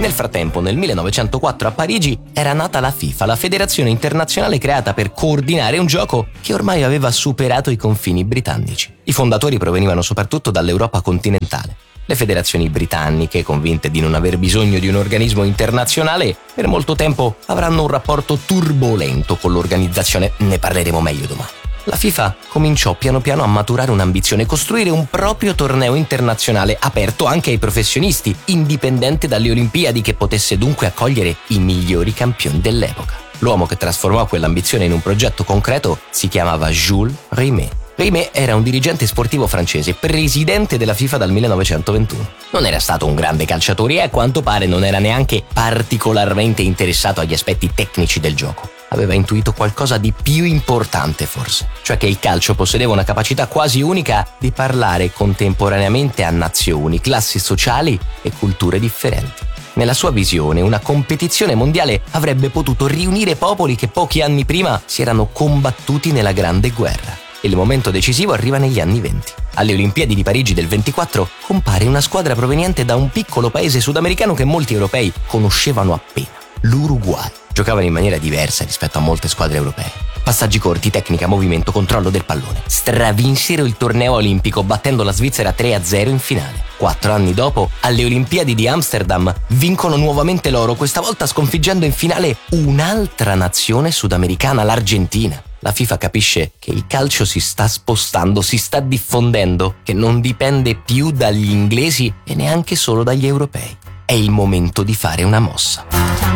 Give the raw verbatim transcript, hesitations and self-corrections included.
Nel frattempo, nel millenovecentoquattro a Parigi era nata la FIFA, la federazione internazionale creata per coordinare un gioco che ormai aveva superato i confini britannici. I fondatori provenivano soprattutto dall'Europa continentale. Le federazioni britanniche, convinte di non aver bisogno di un organismo internazionale, per molto tempo avranno un rapporto turbolento con l'organizzazione, ne parleremo meglio domani. La FIFA cominciò piano piano a maturare un'ambizione, costruire un proprio torneo internazionale aperto anche ai professionisti, indipendente dalle Olimpiadi, che potesse dunque accogliere i migliori campioni dell'epoca. L'uomo che trasformò quell'ambizione in un progetto concreto si chiamava Jules Rimet. Rimet era un dirigente sportivo francese, presidente della FIFA dal millenovecentoventuno. Non era stato un grande calciatore e a quanto pare non era neanche particolarmente interessato agli aspetti tecnici del gioco. Aveva intuito qualcosa di più importante forse, cioè che il calcio possedeva una capacità quasi unica di parlare contemporaneamente a nazioni, classi sociali e culture differenti. Nella sua visione, una competizione mondiale avrebbe potuto riunire popoli che pochi anni prima si erano combattuti nella Grande Guerra. Il momento decisivo arriva negli anni venti. Alle Olimpiadi di Parigi del ventiquattro compare una squadra proveniente da un piccolo paese sudamericano che molti europei conoscevano appena, l'Uruguay. Giocavano in maniera diversa rispetto a molte squadre europee. Passaggi corti, tecnica, movimento, controllo del pallone. Stravinsero il torneo olimpico battendo la Svizzera tre a zero in finale. Quattro anni dopo, alle Olimpiadi di Amsterdam, vincono nuovamente l'oro, questa volta sconfiggendo in finale un'altra nazione sudamericana, l'Argentina. La FIFA capisce che il calcio si sta spostando, si sta diffondendo, che non dipende più dagli inglesi e neanche solo dagli europei. È il momento di fare una mossa.